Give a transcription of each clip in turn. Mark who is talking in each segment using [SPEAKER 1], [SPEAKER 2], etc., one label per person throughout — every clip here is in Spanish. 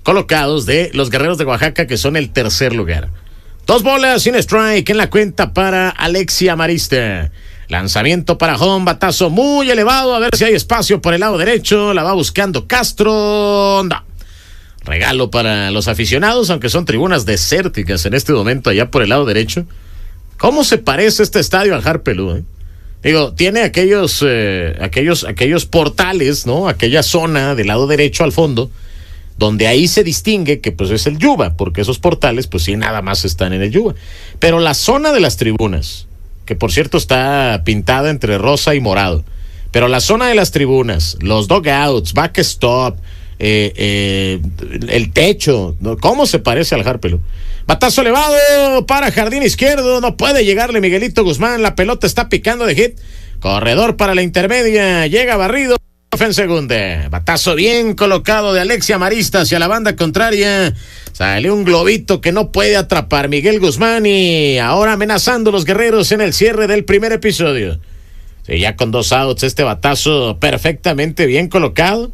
[SPEAKER 1] colocados de los Guerreros de Oaxaca, que son el tercer lugar. 2 bolas sin strike en la cuenta para Alexia Marista. Lanzamiento para home, batazo muy elevado, a ver si hay espacio por el lado derecho, la va buscando Castro. No. Regalo para los aficionados, aunque son tribunas desérticas en este momento allá por el lado derecho. ¿Cómo se parece este estadio al Harpelú, eh? Digo, tiene aquellos portales, ¿no? Aquella zona del lado derecho al fondo, donde ahí se distingue que pues es el Yuba, porque esos portales pues sí nada más están en el Yuba. Pero la zona de las tribunas, que por cierto está pintada entre rosa y morado, pero la zona de las tribunas, los dugouts, backstop, el techo, ¿no? ¿Cómo se parece al Harpelú? Batazo elevado para jardín izquierdo, no puede llegarle Miguelito Guzmán, la pelota está picando de hit, corredor para la intermedia, llega barrido en segunda, batazo bien colocado de Alexia Marista hacia la banda contraria, sale un globito que no puede atrapar Miguel Guzmán y ahora amenazando los Guerreros en el cierre del primer episodio. Sí, ya con 2 outs, este batazo perfectamente bien colocado.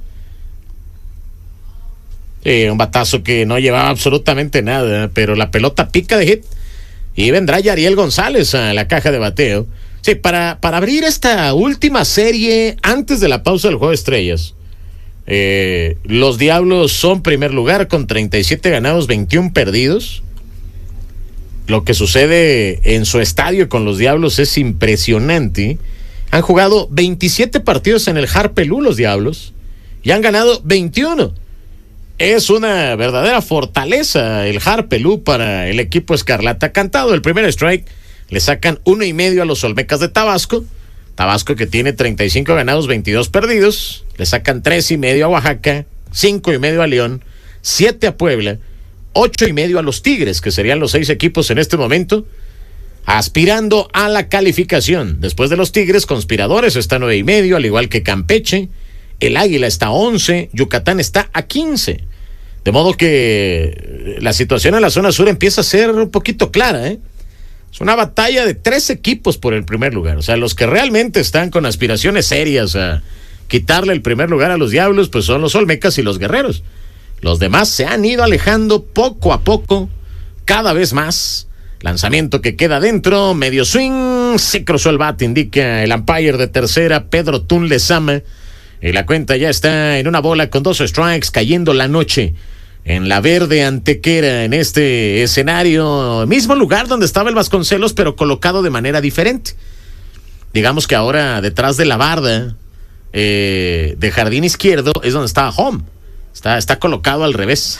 [SPEAKER 1] Un batazo que no llevaba absolutamente nada, pero la pelota pica de hit y vendrá Yariel González a la caja de bateo. Sí, para abrir esta última serie antes de la pausa del Juego de Estrellas, los Diablos son primer lugar con 37 ganados, 21 perdidos. Lo que sucede en su estadio con los Diablos es impresionante. Han jugado 27 partidos en el Harpelú los Diablos y han ganado 21. Es una verdadera fortaleza el Harpelú para el equipo escarlata. Cantado el primer strike, le sacan 1.5 a los Olmecas de Tabasco. Tabasco que tiene 35 ganados, 22 perdidos. Le sacan 3.5 a Oaxaca, 5.5 a León, 7 a Puebla, 8.5 a los Tigres, que serían los 6 equipos en este momento, aspirando a la calificación. Después de los Tigres, Conspiradores está 9.5, al igual que Campeche. El Águila está a 11, Yucatán está a 15. De modo que la situación en la zona sur empieza a ser un poquito clara, ¿eh? Es una batalla de 3 equipos por el primer lugar. O sea, los que realmente están con aspiraciones serias a quitarle el primer lugar a los Diablos, pues son los Olmecas y los Guerreros. Los demás se han ido alejando poco a poco, cada vez más. Lanzamiento que queda dentro, medio swing, se cruzó el bate, indica el umpire de tercera, Pedro Tun Lezama. Y la cuenta ya está en 1 bola con 2 strikes, cayendo la noche en la verde Antequera, en este escenario, mismo lugar donde estaba el Vasconcelos, pero colocado de manera diferente. Digamos que ahora detrás de la barda de jardín izquierdo es donde estaba home. Está colocado al revés.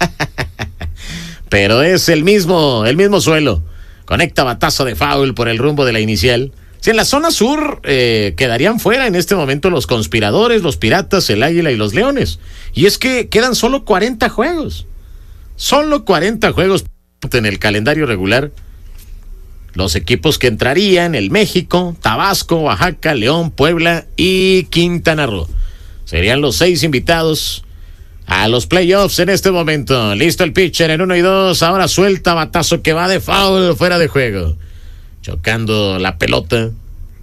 [SPEAKER 1] Pero es el mismo suelo. Conecta batazo de foul por el rumbo de la inicial. Si en la zona sur quedarían fuera en este momento los Conspiradores, los Piratas, el Águila y los Leones. Y es que quedan solo 40 juegos. Solo 40 juegos en el calendario regular. Los equipos que entrarían, el México, Tabasco, Oaxaca, León, Puebla y Quintana Roo. Serían los 6 invitados a los playoffs en este momento. Listo el pitcher en 1 y 2. Ahora suelta batazo que va de foul, fuera de juego. Chocando la pelota.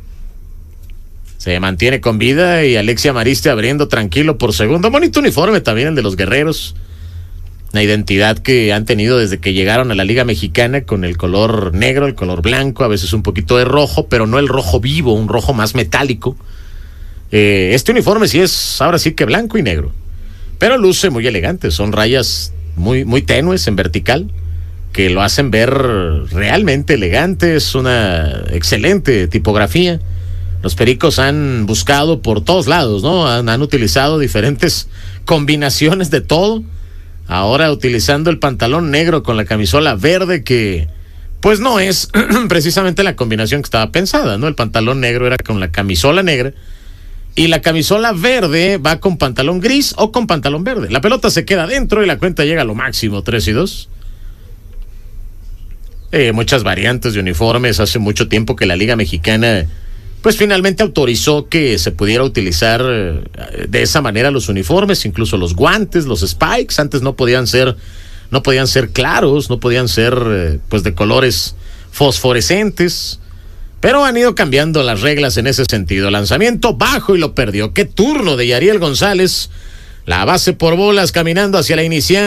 [SPEAKER 1] Se mantiene con vida y Alexia Marista abriendo tranquilo por segundo. Bonito uniforme también el de los Guerreros. Una identidad que han tenido desde que llegaron a la Liga Mexicana, con el color negro, el color blanco, a veces un poquito de rojo, pero no el rojo vivo, un rojo más metálico. Este uniforme sí es, ahora sí que blanco y negro, pero luce muy elegante. Son rayas muy, muy tenues en vertical, que lo hacen ver realmente elegante. Es una excelente tipografía. Los Pericos han buscado por todos lados, ¿no? Han utilizado diferentes combinaciones de todo. Ahora utilizando el pantalón negro con la camisola verde, que pues no es precisamente la combinación que estaba pensada, ¿no? El pantalón negro era con la camisola negra y la camisola verde va con pantalón gris o con pantalón verde. La pelota se queda dentro y la cuenta llega a lo máximo, 3 y 2. Muchas variantes de uniformes. Hace mucho tiempo que la Liga Mexicana pues finalmente autorizó que se pudiera utilizar de esa manera los uniformes, incluso los guantes, los spikes. Antes no podían ser claros, no podían ser pues de colores fosforescentes, pero han ido cambiando las reglas en ese sentido. Lanzamiento bajo y lo perdió. Qué turno de Yariel González, la base por bolas caminando hacia la inicial.